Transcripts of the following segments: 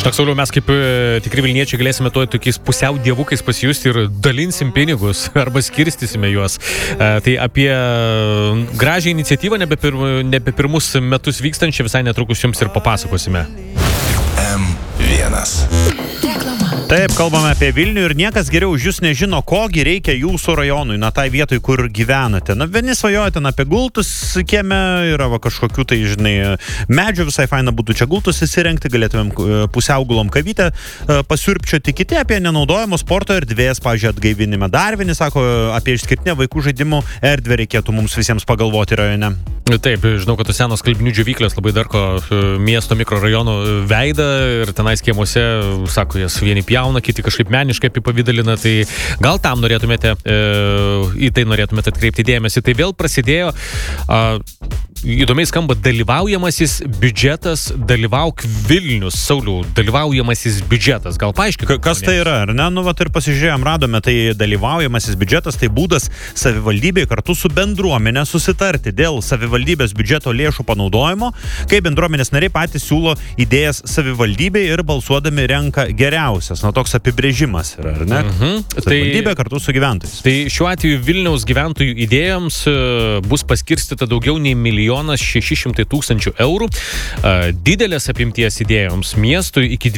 Sauliau, mes kaip tikri Vilniečiai galėsime tokiais pusiau dievukais pasijusti ir dalinsim pinigus arba skirstysime juos. Tai apie gražią iniciatyvą nebe pirmus metus vykstančią visai netrukus jums ir papasakosime. M1. Taip, kalbame apie Vilnių ir niekas geriau už jūs nežino, kogi reikia jūsų rajonui, na tai vietoj, kur gyvenate. Na, vieni svajoja ten apie gultus kieme, yra kažkokių tai, žinai, medžių, visai faina būtų čia gultus įsirengti, galėtumėm pusiaugulom kavytę pasiurpčioti, kiti apie nenaudojimo sporto erdvės, pavyzdžiui, atgaivinimą. Dar vieni sako, apie išskirtinę vaikų žaidimų erdvę reikėtų mums visiems pagalvoti rajone. Taip, žinau, kad tos senos skalbinių džiovyklės labai darko miesto mikrorajonų veidą ir tenais kiemuose, sako, jas vieni pjauna, kiti kažkaip meniškai apipavidalina, tai gal tam norėtumėte, į tai norėtumėte atkreipti dėmesį. Tai vėl prasidėjo, įdomiai skamba dalyvaujamasis biudžetas, dalyvauk Vilnius, Sauliau, dalyvaujamasis biudžetas, gal paaiškink? Kas tai yra, ar ne? Nu, vat ir pasižiūrėjom, radome, tai dalyvaujamasis biudžetas, tai būdas savivaldybei kartu su bendruomenė susitarti dėl savivaldybės biudžeto lėšų panaudojimo, kai bendruomenės nariai patys siūlo idėjas savivaldybei ir balsuodami renka geriausias. Na, toks apibrėžimas yra, ar ne? Savivaldybė kartu su gyventojais. Tai šiuo atveju Vilniaus gyventojų idėjoms bus paskirstyta daugiau nei 1,600,000 eurų. Didelės apimties idėjoms miestui iki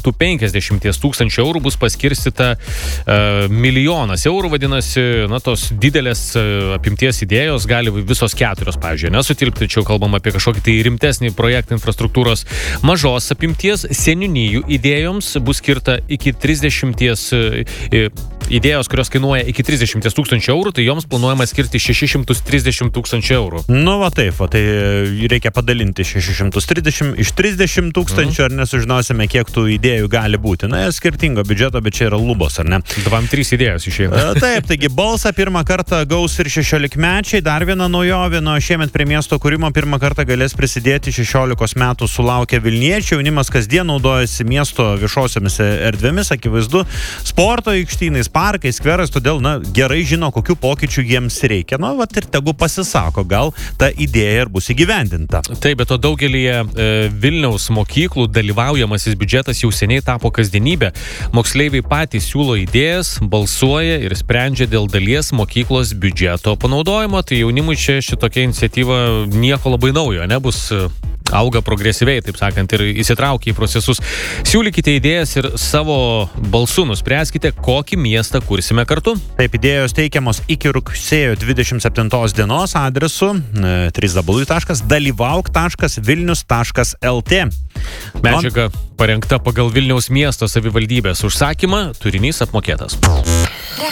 250,000 eurų bus paskirstyta 1,000,000 eurų, vadinasi, na, tos didelės apimties idėjos gali visos 4, pavyzdžiui, nesutilpti, čia kalbam apie kažkokį tai rimtesnį projektą infrastruktūros. Mažos apimties seniūnijų idėjoms bus skirta iki 30 idėjos, kurios kainuoja iki 30,000 eurų, tai joms planuojama skirti 630,000 eurų. Nu, va taip, tai reikia padalinti 630 iš 30,000, ar nesužinosime, kiek tų idėjų gali būti. Na, skirtingo biudžeto, bet čia yra lubos, ar ne? 2-3 idėjos išeina. Taip, taigi balsą pirmą kartą gaus ir 16-mečiai, dar viena naujovė, nuo šiemet prie miesto kūrimo pirmą kartą galės prisidėti 16 metų sulaukę Vilniečiai, jaunimas kasdien naudojasi miesto viešosiomis erdvėmis, akivaizdu, sporto aikštynais, parkai, skveras, todėl, na, gerai žino, kokių pokyčių jiems reikia. Na, vat ir tegu pasisako, gal ta idėja ir bus įgyvendinta. Taip, bet to daugelyje Vilniaus mokyklų dalyvaujamasis biudžetas jau seniai tapo kasdienybė. Moksleiviai patys siūlo idėjas, balsuoja ir sprendžia dėl dalies mokyklos biudžeto panaudojimo. Tai jaunimui čia šitokia iniciatyva nieko labai naujo, nebus, auga progresyviai, taip sakant, ir įsitraukia į procesus. Siūlykite idėjas ir savo balsu nuspręskite, kokį miestą kursime kartu. Taip, idėjos teikiamos iki rugsėjo 27 dienos adresu www.dalyvauk.vilnius.lt. Medžiaga parengta pagal Vilniaus miesto savivaldybės užsakymą, turinys apmokėtas.